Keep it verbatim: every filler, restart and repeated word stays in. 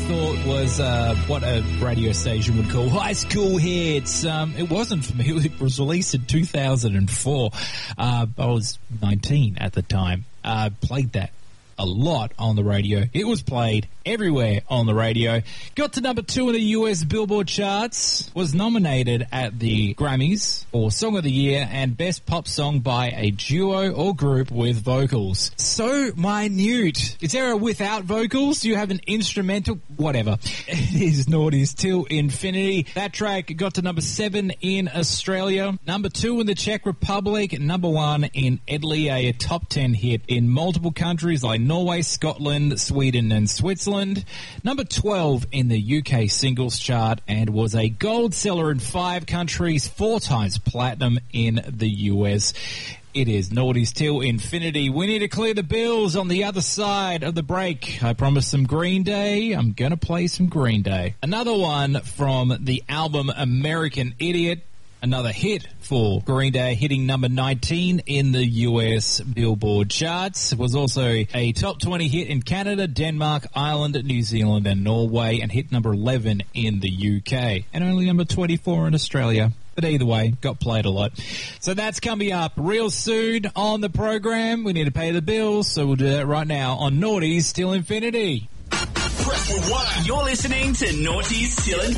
thought was uh, what a radio station would call high school hits. Um, it wasn't for me. It was released in two thousand four. Uh, I was nineteen at the time. Uh, played that a lot on the radio. It was played everywhere on the radio. Got to number two in the U S Billboard charts. Was nominated at the Grammys for Song of the Year and Best Pop Song by a Duo or Group with Vocals. So minute. Is there a without vocals? Do you have an instrumental? Whatever. It is Naughties Till Infinity. That track got to number seven in Australia, number two in the Czech Republic, number one in Italy, a top ten hit in multiple countries like Norway, Scotland, Sweden and Switzerland. Number twelve in the U K singles chart and was a gold seller in five countries, four times platinum in the U S. It is Naughties Till Infinity. We need to clear the bills on the other side of the break. I promised some Green Day. I'm going to play some Green Day. Another one from the album American Idiot. Another hit for Green Day, hitting number nineteen in the U S Billboard charts. It was also a top twenty hit in Canada, Denmark, Ireland, New Zealand, and Norway, and hit number eleven in the U K, and only number twenty-four in Australia. But either way, got played a lot. So that's coming up real soon on the program. We need to pay the bills, so we'll do that right now on Naughties Till Infinity. You're listening to Naughties Till Infinity.